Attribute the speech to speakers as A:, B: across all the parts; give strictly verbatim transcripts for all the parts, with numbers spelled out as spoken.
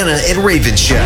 A: Deanna and Raven Show.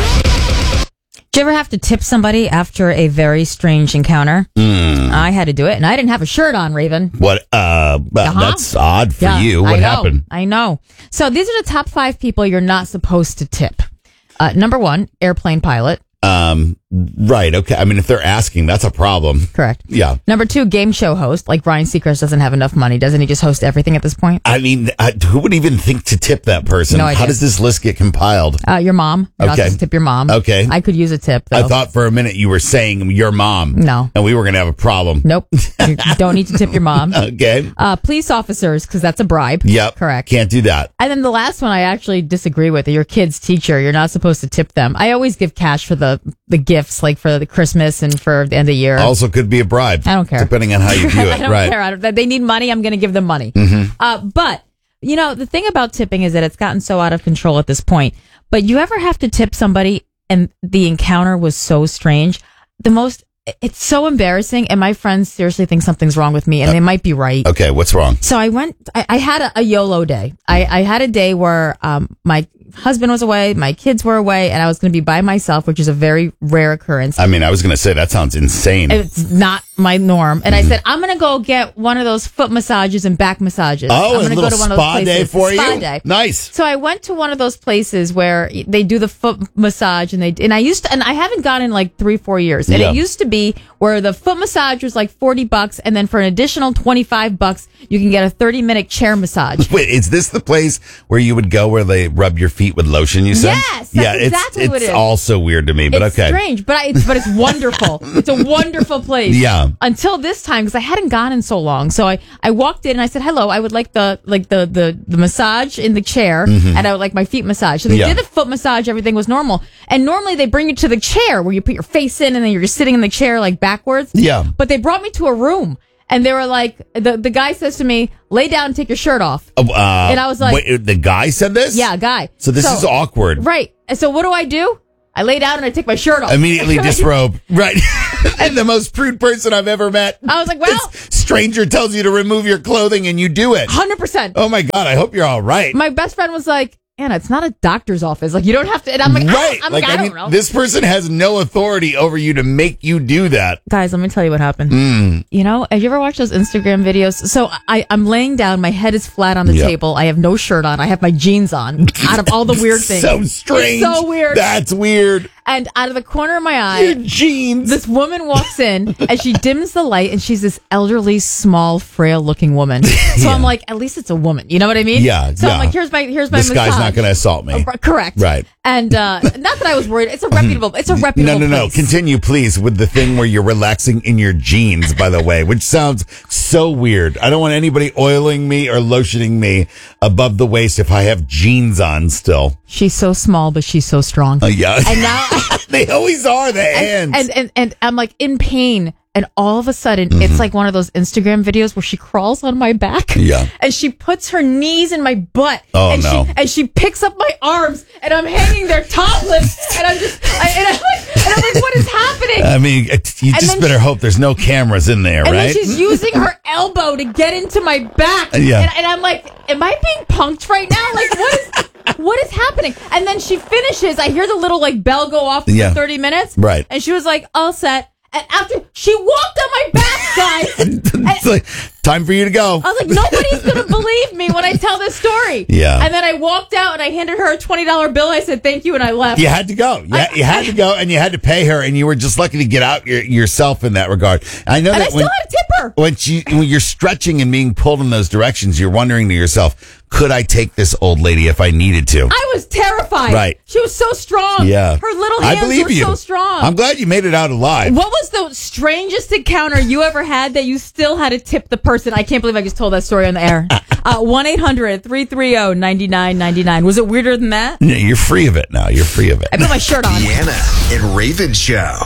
B: Did you ever have to tip somebody after a very strange encounter?
C: Mm.
B: I had to do it, and I didn't have a shirt on, Raven.
C: What? Uh,
B: Uh-huh.
C: That's odd for
B: Yeah,
C: you. What
B: I know,
C: happened?
B: I know. So these are the top five people you're not supposed to tip. Uh, number one, airplane pilot.
C: Um, right. Okay. I mean, if they're asking, that's a problem.
B: Correct.
C: Yeah.
B: Number two, game show host. Like Ryan Seacrest doesn't have enough money. Doesn't he just host everything at this point?
C: I mean, I, who would even think to tip that person?
B: No idea.
C: How does this list get compiled?
B: Uh, your mom. You're not
C: Okay.
B: supposed to tip your mom.
C: Okay.
B: I could use a tip, though.
C: I thought for a minute you were saying your mom.
B: No.
C: And we were going to have a problem.
B: Nope. You don't need to tip your mom.
C: Okay.
B: Uh, police officers, because that's a bribe.
C: Yep.
B: Correct.
C: Can't do that.
B: And then the last one I actually disagree with. Your kid's teacher, you're not supposed to tip them. I always give cash for the, the gifts, like for the Christmas and for the end of the year.
C: Also could be a bribe.
B: I don't care.
C: Depending on how you do it.
B: I don't
C: right.
B: care. I don't, they need money. I'm going to give them money.
C: Mm-hmm.
B: Uh, but, you know, the thing about tipping is that it's gotten so out of control at this point. But you ever have to tip somebody and the encounter was so strange? The most, it's so embarrassing. And my friends seriously think something's wrong with me, and they might be right.
C: Okay. What's wrong?
B: So I went, I, I had a, a YOLO day. I, I had a day where um, my husband was away, my kids were away, and I was going to be by myself, which is a very rare occurrence.
C: I mean, I was going to say that sounds insane.
B: It's not my norm. And I said, I'm going to go get one of those foot massages and back massages.
C: Oh,
B: I'm
C: a
B: gonna
C: little
B: go to one of
C: spa
B: those
C: day
B: places.
C: for
B: spa
C: you?
B: Day.
C: Nice.
B: So I went to one of those places where they do the foot massage, and they and I used to, and I haven't gone in like three, four years. And
C: Yeah.
B: it used to be where the foot massage was like forty bucks, and then for an additional twenty-five bucks, you can get a thirty minute chair massage.
C: Wait, is this the place where you would go where they rub your feet with lotion, you said?
B: Yes, that's
C: yeah,
B: exactly
C: it's,
B: what
C: it's
B: it is.
C: also weird to me, but
B: It's
C: okay.
B: strange, but I, it's but it's wonderful. It's a wonderful place.
C: Yeah.
B: Until this time, because I hadn't gone in so long, so I, I walked in and I said, "Hello, I would like the like the the, the massage in the chair,
C: Mhm.
B: and I would like my feet massaged." So they
C: Yeah.
B: did the foot massage. Everything was normal, and normally they bring you to the chair where you put your face in, and then you're just sitting in the chair like backwards.
C: Yeah.
B: But they brought me to a room. And they were like, the, the guy says to me, lay down and take your shirt off.
C: Uh, uh,
B: and I was like,
C: wait, the guy said this?
B: Yeah, guy.
C: So this is awkward.
B: Right. And so what do I do? I lay down and I take my shirt off.
C: Immediately disrobe. Right. And the most prude person I've ever met.
B: I was like, well.
C: This stranger tells you to remove your clothing and you do it.
B: one hundred percent.
C: Oh my God, I hope you're all right.
B: My best friend was like, Anna, it's not a doctor's office. Like, you don't have to. And I'm like,
C: right.
B: I'm
C: like,
B: like, I,
C: I
B: don't
C: mean,
B: know.
C: this person has no authority over you to make you do that.
B: Guys, let me tell you what happened.
C: Mm.
B: You know, have you ever watched those Instagram videos? So I, I'm laying down. My head is flat on the
C: Yep.
B: table. I have no shirt on. I have my jeans on. Out of all the weird things.
C: So strange.
B: It's so weird.
C: That's weird.
B: And out of the corner of my eye,
C: Your jeans.
B: this woman walks in and she dims the light, and she's this elderly, small, frail looking woman. So
C: Yeah.
B: I'm like, at least it's a woman. You know what I mean?
C: Yeah,
B: So
C: yeah.
B: I'm like, here's my, here's my
C: This
B: massage.
C: guy's not going to assault me.
B: Uh, Correct.
C: Right.
B: And uh, not that I was worried. It's a reputable. It's a reputable.
C: No, no, no.
B: place.
C: Continue, please, with the thing where you're relaxing in your jeans, by the way, which sounds so weird. I don't want anybody oiling me or lotioning me above the waist if I have jeans on still.
B: She's so small, but she's so strong.
C: Uh, yeah.
B: And now,
C: they always are, the hands.
B: and, and and and I'm like in pain. And all of a sudden,
C: Mm-hmm.
B: it's like one of those Instagram videos where she crawls on my back.
C: Yeah.
B: And she puts her knees in my butt.
C: Oh,
B: and
C: no.
B: She, and she picks up my arms, and I'm hanging there topless. And I'm just, I, and, I'm like, and I'm like, what is happening?
C: I mean, it, you
B: And
C: just
B: then
C: better hope there's no cameras in there,
B: and
C: right?
B: then she's using her elbow to get into my back.
C: Yeah.
B: And, and I'm like, am I being punked right now? Like, what is, what is happening? And then she finishes. I hear the little like bell go off for
C: Yeah.
B: thirty minutes.
C: Right.
B: And she was like, all set. And after she walked on my back, guys. and
C: It's like, time for you to go.
B: I was like, nobody's going to believe me when I tell this story.
C: Yeah.
B: And then I walked out and I handed her a twenty dollar bill. I said, thank you. And I left.
C: You had to go. You, had, you had to go, and you had to pay her, and you were just lucky to get out your, yourself in that regard. I know
B: And I
C: that
B: still
C: when,
B: had to tip her.
C: when, she, when you're stretching and being pulled in those directions, you're wondering to yourself, could I take this old lady if I needed to?
B: I was terrified.
C: Right.
B: She was so strong.
C: Yeah.
B: Her little
C: I
B: hands
C: believe
B: were
C: you.
B: so strong.
C: I'm glad you made it out alive.
B: What was the strangest encounter you ever had that you still had to tip the person? I can't believe I just told that story on the air. Uh, one eight hundred three three zero nine nine nine nine. Was it weirder than that?
C: Yeah, you're free of it now. You're free of it.
B: I put my shirt on.
A: Deanna and Raven Show.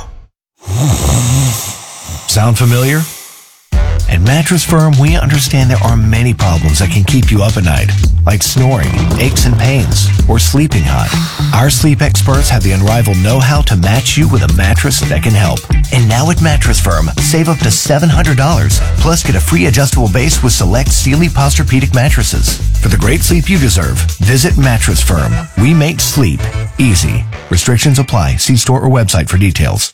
D: Sound familiar? At Mattress Firm, we understand there are many problems that can keep you up at night, like snoring, aches and pains, or sleeping hot. Our sleep experts have the unrivaled know-how to match you with a mattress that can help. And now at Mattress Firm, save up to seven hundred dollars, plus get a free adjustable base with select Sealy Posturepedic mattresses. For the great sleep you deserve, visit Mattress Firm. We make sleep Easy. Restrictions apply. See store or website for details.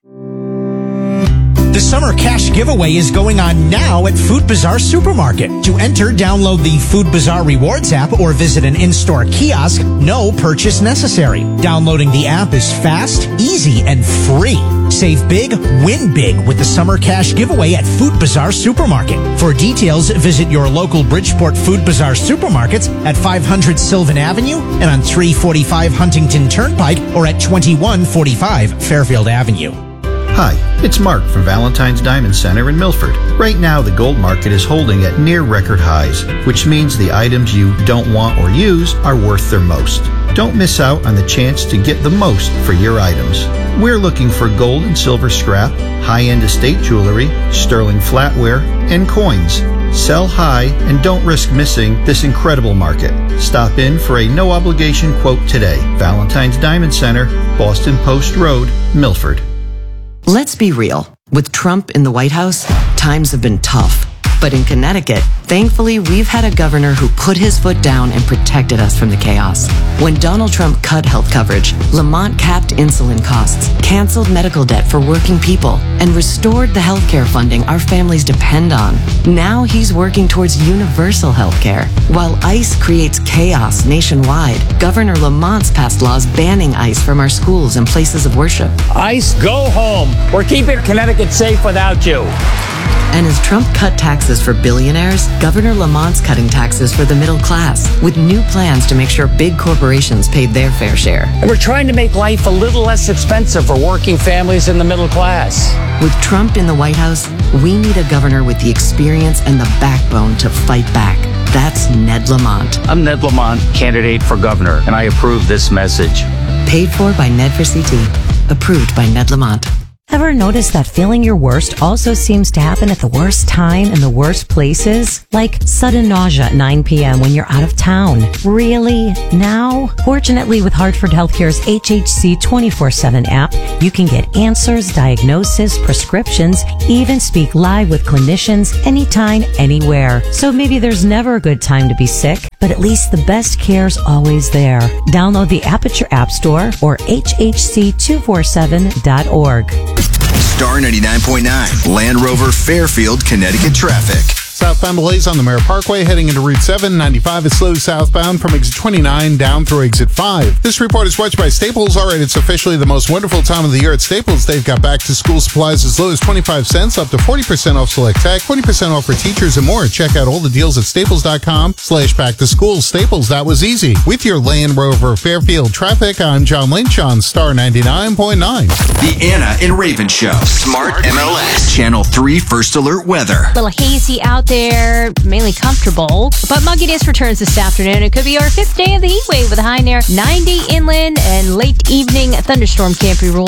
E: The summer cash giveaway is going on now at Food Bazaar Supermarket. To enter, download the Food Bazaar Rewards app or visit an in-store kiosk. No purchase necessary. Downloading the app is fast, easy, and free. Save big, win big with the summer cash giveaway at Food Bazaar Supermarket. For details, visit your local Bridgeport Food Bazaar supermarkets at five hundred Sylvan Avenue and on three forty-five Huntington Turnpike or at twenty-one forty-five Fairfield Avenue.
F: Hi, it's Mark from Valentine's Diamond Center in Milford. Right now, the gold market is holding at near record highs, which means the items you don't want or use are worth their most. Don't miss out on the chance to get the most for your items. We're looking for gold and silver scrap, high-end estate jewelry, sterling flatware, and coins. Sell high and don't risk missing this incredible market. Stop in for a no-obligation quote today. Valentine's Diamond Center, Boston Post Road, Milford.
G: Let's be real. With Trump in the White House, times have been tough. But in Connecticut, thankfully, we've had a governor who put his foot down and protected us from the chaos. When Donald Trump cut health coverage, Lamont capped insulin costs, canceled medical debt for working people, and restored the health care funding our families depend on. Now he's working towards universal health care. While ICE creates chaos nationwide, Governor Lamont's passed laws banning ICE from our schools and places of worship.
H: ICE, go home. We're keeping Connecticut safe without you.
G: And as Trump cut taxes for billionaires, Governor Lamont's cutting taxes for the middle class, with new plans to make sure big corporations paid their fair share.
H: And we're trying to make life a little less expensive for working families in the middle class.
G: With Trump in the White House, we need a governor with the experience and the backbone to fight back. That's Ned Lamont.
H: I'm Ned Lamont, candidate for governor, and I approve this message.
G: Paid for by Ned for C T. Approved by Ned Lamont.
I: Ever notice that feeling your worst also seems to happen at the worst time in the worst places? Like sudden nausea at nine p.m. when you're out of town. Really? Now? Fortunately, with Hartford Healthcare's H H C twenty-four seven app, you can get answers, diagnosis, prescriptions, even speak live with clinicians anytime, anywhere. So maybe there's never a good time to be sick, but at least the best care's always there. Download the app at your app store or H H C two forty-seven dot org.
A: Star ninety-nine point nine, Land Rover, Fairfield, Connecticut traffic.
J: Southbound delays on the Merritt Parkway heading into Route seven. ninety-five is slow southbound from exit twenty-nine down through exit five. This report is watched by Staples. All right, it's officially the most wonderful time of the year at Staples. They've got back to school supplies as low as twenty-five cents up to forty percent off select tech, twenty percent off for teachers and more. Check out all the deals at staples.com slash back to school. Staples, that was easy. With your Land Rover Fairfield traffic, I'm John Lynch on Star ninety-nine point nine.
A: The Anna and Raven Show. Smart M L S. Channel three First Alert Weather.
K: A little hazy out there, mainly comfortable, but mugginess returns this afternoon. It could be our fifth day of the heat wave with a high near ninety inland and late evening thunderstorm can't be ruled.